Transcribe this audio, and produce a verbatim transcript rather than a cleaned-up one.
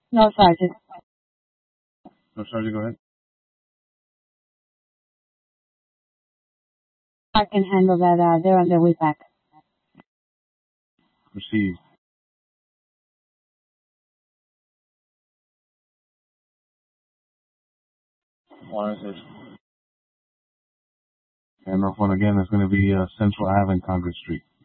No, Sergeant. No, Sergeant, go ahead. I can handle that. Uh, they're on their way back. Proceed. Warranted. And North one again is going to be uh, Central Ave and Congress Street.